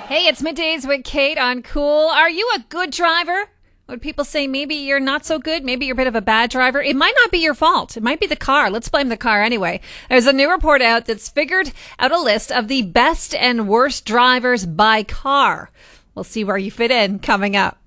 Hey, it's Middays with Kate on Cool. Are you a good driver? Would people say maybe you're not so good? Maybe you're a bit of a bad driver? It might not be your fault. It might be the car. Let's blame the car anyway. There's a new report out that's figured out a list of the best and worst drivers by car. We'll see where you fit in coming up.